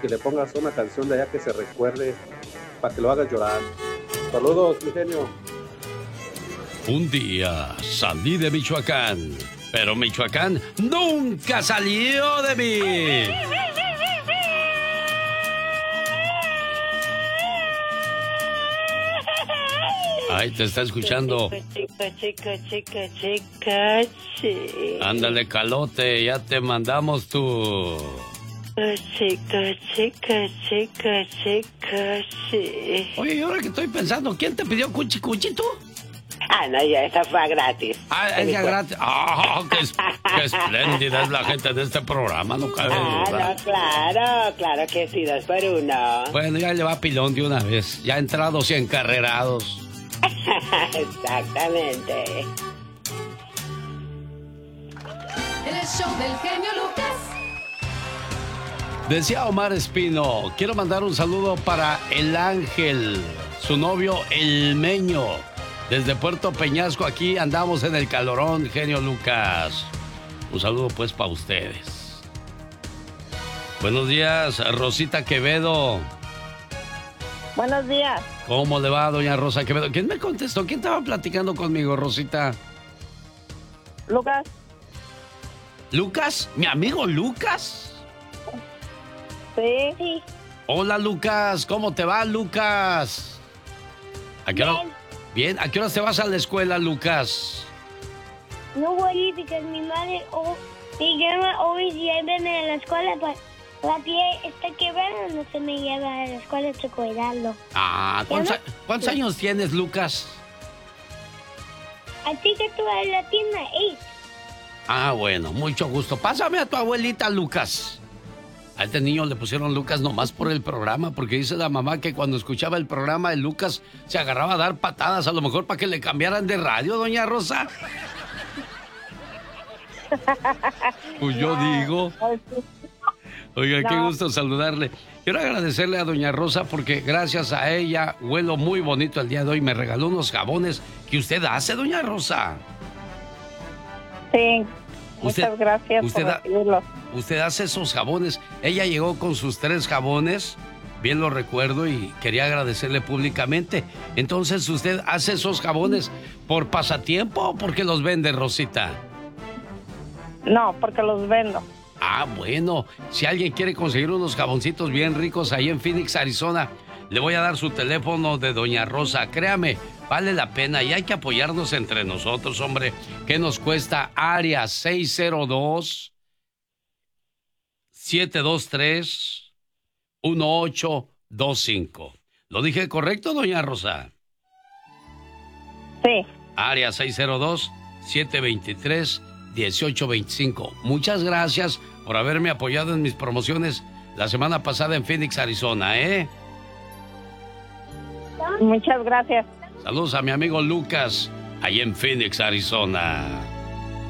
que le pongas una canción de allá que se recuerde para que lo hagas llorar. Saludos, mi genio. Un día salí de Michoacán, pero Michoacán nunca salió de mí. Ay, te está escuchando. Chica. Ándale, calote, ya te mandamos tu... Chica. Oye, ahora que estoy pensando, ¿quién te pidió cuchi tú? Ah, no, ya, esa fue gratis. Ah, es ya gratis. Ah, qué espléndida es la gente de este programa, no cabe duda. No, claro que sí, 2 por 1. Bueno, ya le va pilón de una vez, ya entrados y encarrerados. Exactamente. El show del genio Lucas. Decía Omar Espino, quiero mandar un saludo para el Ángel, su novio El Meño. Desde Puerto Peñasco, aquí andamos en el calorón, genio Lucas. Un saludo pues para ustedes. Buenos días, Rosita Quevedo. Buenos días. ¿Cómo le va, doña Rosa Quevedo? ¿Quién me contestó? ¿Quién estaba platicando conmigo, Rosita? Lucas. ¿Lucas? ¿Mi amigo Lucas? Sí. Hola, Lucas. ¿Cómo te va, Lucas? ¿A qué hora? Bien. ¿A qué hora te vas a la escuela, Lucas? No voy porque mi madre me llama hoy y viene a la escuela, pero la pie está quebrada, no se me lleva a la escuela a cuidarlo. Ah, ¿cuántos años tienes, Lucas? A ti que tú en la tienda, Ah, bueno, mucho gusto. Pásame a tu abuelita, Lucas. A este niño le pusieron Lucas nomás por el programa, porque dice la mamá que cuando escuchaba el programa el Lucas se agarraba a dar patadas, a lo mejor para que le cambiaran de radio, doña Rosa. Pues yo digo. Oiga, qué gusto saludarle. Quiero agradecerle a doña Rosa porque gracias a ella huelo muy bonito el día de hoy. Me regaló unos jabones que usted hace, doña Rosa. Sí, muchas gracias por recibirlos. Usted hace esos jabones. Ella llegó con sus 3 jabones, bien lo recuerdo, y quería agradecerle públicamente. Entonces, ¿usted hace esos jabones por pasatiempo o porque los vende, Rosita? No, porque los vendo. Ah, bueno. Si alguien quiere conseguir unos jaboncitos bien ricos ahí en Phoenix, Arizona, le voy a dar su teléfono de doña Rosa. Créame, vale la pena y hay que apoyarnos entre nosotros, hombre. ¿Qué nos cuesta? Área 602-723-1825. ¿Lo dije correcto, doña Rosa? Sí. Área 602-723-1825. Muchas gracias por haberme apoyado en mis promociones la semana pasada en Phoenix, Arizona, ¿eh? Muchas gracias. Saludos a mi amigo Lucas, ahí en Phoenix, Arizona.